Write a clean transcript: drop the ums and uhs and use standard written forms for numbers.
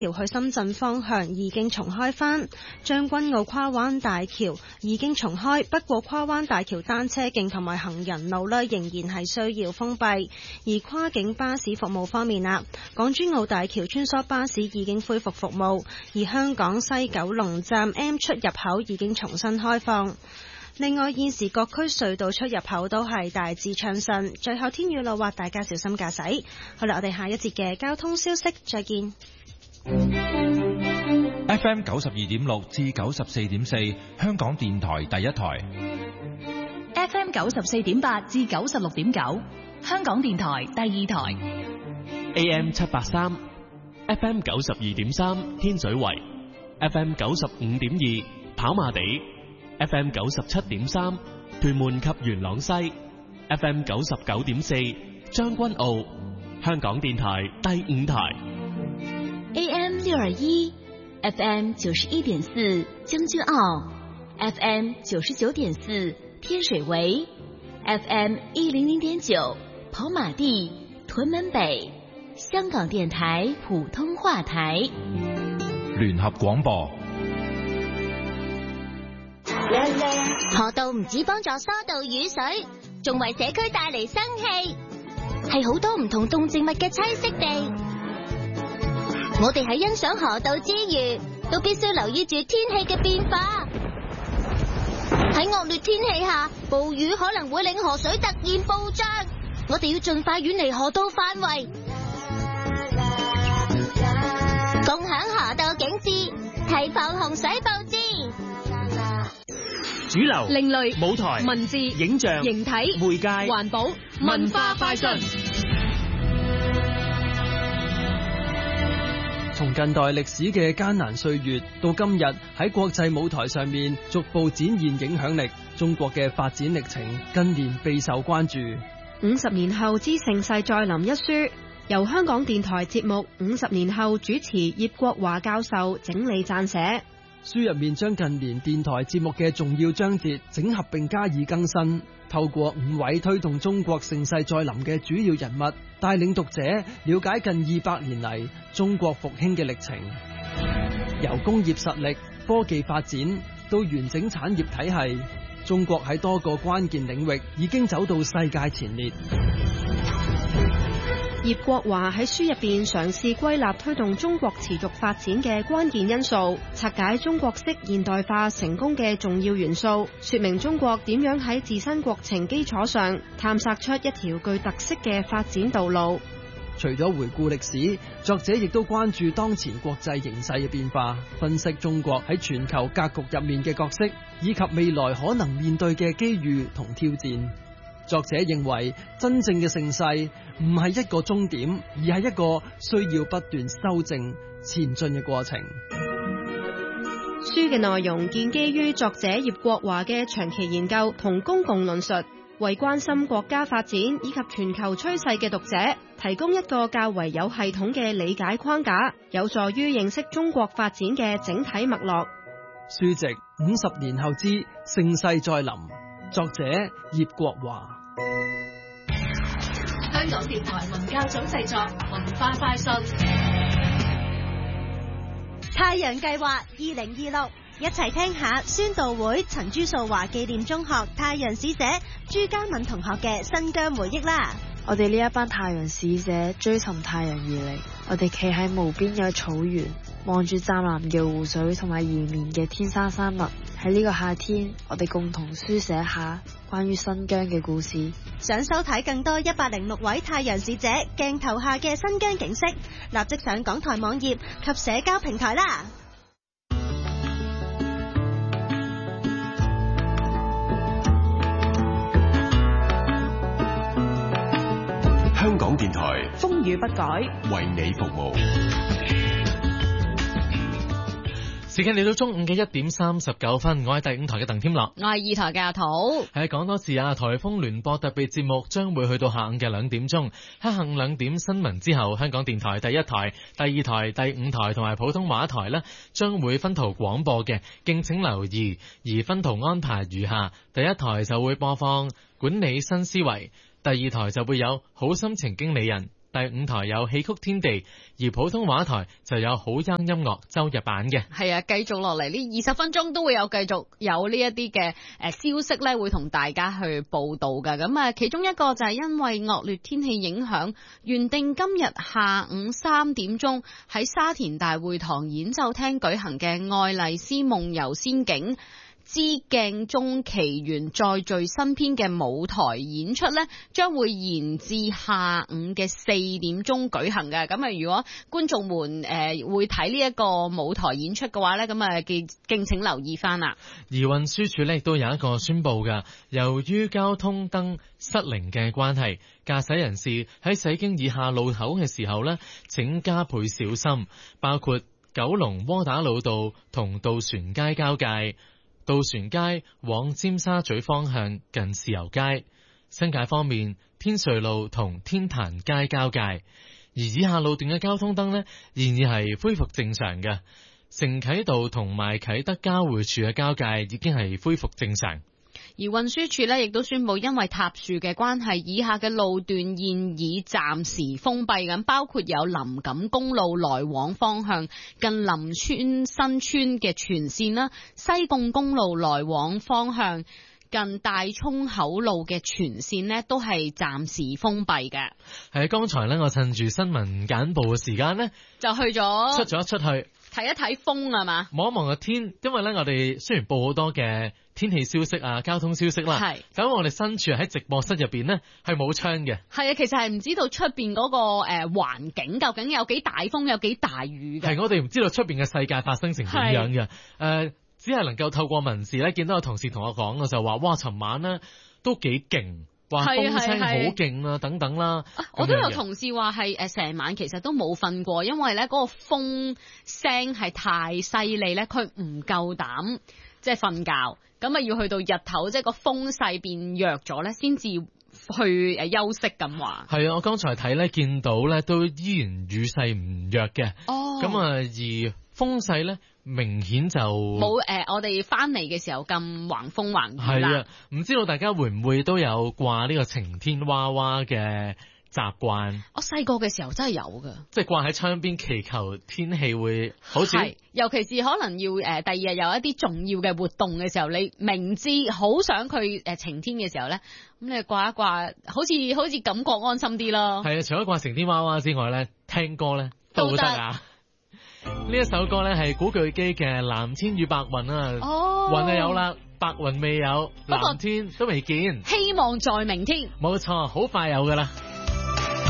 橋去深圳方向已經重開返，將軍澳跨灣大橋已經重開，不過跨灣大橋單車徑同埋行人路仍然係需要封閉。而跨境巴士服務方面啦，港珠澳大橋穿梭巴士已經恢復服務，而香港西九龍站 M 出入口已經重新開放。另外，現時各區隧道出入口都係大致暢順。最後天雨路滑，大家小心駕駛。好啦，我哋下一節嘅交通消息再見。 FM 92.6至94.4，香港電台第一台。 FM 94.8至96.9，香港電台第二台。 AM 783 FM 92.3，天水圍。FM 95.2，跑馬地。FM 97.3，屯門及元朗西。FM 99.4，將軍澳。香港電台第五台。 AM 621 FM 91.4，將軍澳。FM 99.4，天水圍。FM 100.9，跑馬地、屯門北。香港電台普通話台。 聯合廣播。 河道唔止幫助疏導雨水，仲為社區帶嚟生氣，係好多唔同動植物嘅棲息地。我哋喺欣賞河道之餘，都必須留意住天氣嘅變化。喺惡劣天氣下，暴雨可能會令河水突然暴漲，我哋要盡快遠離河道範圍，共享河道景致，提防洪水暴至。 主流、 另類、 舞台、 文字、 影像、 形體、 媒介、 環保、文化快訊。 從近代歷史嘅艱難歲月到今日喺國際舞台上面逐步展現影響力，中國嘅發展歷程近年備受關注。 50年後之盛世再臨一書，由香港電台節目50年後主持葉國華教授整理撰寫。 書入面將近年電台節目嘅重要章節整合並加以更新，透過5位推動中國盛世再臨嘅主要人物，帶領讀者了解近200年嚟中國復興嘅歷程，由工業實力、科技發展到完整產業體系，中國喺多個關鍵領域已經走到世界前列。 葉國華喺書入邊嘗試歸納推動中國持續發展嘅關鍵因素，拆解中國式現代化成功嘅重要元素，說明中國點樣喺自身國情基礎上探索出一條具特色嘅發展道路。 除咗回顧歷史，作者亦都關注當前國際形勢嘅變化，分析中國喺全球格局入面嘅角色，以及未來可能面對嘅機遇同挑戰。作者認為，真正嘅盛世唔係一個終點，而係一個需要不斷修正前進嘅過程。 書嘅內容建基於作者葉國華嘅長期研究同公共論述，為關心國家發展以及全球趨勢嘅讀者提供一個較為有系統嘅理解框架，有助於認識中國發展嘅整體脈絡。 書籍50年後之盛世再臨，作者葉國華。 香港電台文教組製作，文化快訊。 太陽計劃2026，一齊聽下宣道會陳朱素華紀念中學太陽使者朱嘉敏同學嘅新疆回憶啦。 我哋呢一班太陽使者追尋太陽而嚟，我哋企喺無邊嘅草原，望住湛藍嘅湖水同埋延綿嘅天山山脈。喺呢個夏天，我哋共同書寫下關於新疆嘅故事。 想收睇更多106位太陽使者鏡頭下嘅新疆景色，立即上港台網頁及社交平台啦。 香港電台風雨不改， 為你服務。 時間嚟到中午嘅1點39分，我係第5台嘅鄧添樂， 我係2台嘅阿土。 係講多次啊，颱風聯播特別節目將會去到下午嘅2點鐘，喺下午2點新聞之後，香港電台第1台、第2台、第5台同埋普通話台呢將會分途廣播嘅，敬請留意。而分途安排如下：第1台就會播放管理新思維，第2台就會有好心情經理人， 第5台有戲曲天地，而普通話台就有好音音樂周日版嘅。 係啊，繼續落嚟呢20分鐘都會有繼續有呢一啲嘅消息咧，會同大家去報道㗎。咁啊，其中一個就係因為惡劣天氣影響，原定今日下午3點鐘喺沙田大會堂演奏廳舉行嘅愛麗絲夢遊仙境之鏡中奇緣再聚新篇嘅舞台演出呢，將會延至下午嘅4點鐘舉行嘅。咁啊，如果觀眾們會睇呢一個舞台演出嘅話呢，咁啊敬請留意翻啦。 而運輸署呢亦都有一個宣佈嘅，由於交通燈失靈嘅關係，駕駛人士喺駛經以下路口嘅時候呢，請加倍小心，包括九龍窩打老道同渡船街交界、渡船街往尖沙咀方向近豉油街。新界方面，天瑞路同天壇街交界，而以下路段嘅交通燈呢，現已係恢復正常嘅。承啟道同埋啟德交匯處嘅交界已經係恢復正常。 而運輸署呢亦都宣布，因為塌樹嘅關係，以下嘅路段現已暫時封閉咁，包括有林錦公路來往方向近林村新村嘅全線啦，西貢公路來往方向近大涌口路嘅全線呢都係暫時封閉嘅。 係剛才呢，我趁住新聞簡報嘅時間呢， 就出去睇一睇風係嘛， 望一望個天，因為呢，我哋雖然報好多嘅天氣消息啊、交通消息啦，係咁我哋身處喺直播室入邊呢，係冇窗嘅。係啊， 其實係唔知道出邊嗰個環境究竟有幾大風有幾大雨嘅。 係我哋唔知道出邊嘅世界發生成點樣嘅。只係能夠透過文字咧，見到有同事同我講嘅就話，哇，尋晚呢都幾勁，話風聲好勁啊，等等啦。 我都有同事話係成晚其實都冇瞓過，因為咧嗰個風聲係太犀利咧，佢唔夠膽即係瞓覺，咁啊要去到日頭，即係個風勢變弱咗咧，先至去休息咁話。係啊，我剛才睇咧見到咧都依然雨勢唔弱嘅。哦，咁啊而風勢咧明顯就冇我哋翻嚟嘅時候咁橫風橫雨啦。 係啊，唔知道大家會唔會都有掛呢個晴天娃娃嘅習慣？ 我細個嘅時候真係有噶， 即係掛喺窗邊祈求天氣會好似。係， 尤其是可能要第二日有一啲重要嘅活動嘅時候，你明知好想佢晴天嘅時候咧，咁你掛一掛，好似感覺安心啲咯。 係啊，除咗掛晴天娃娃之外咧，聽歌咧都得啊。呢一首歌咧係古巨基嘅《藍天與白雲》啊，雲就有啦，白雲未有，藍天都未見， 希望在明天。 冇錯，好快有噶啦。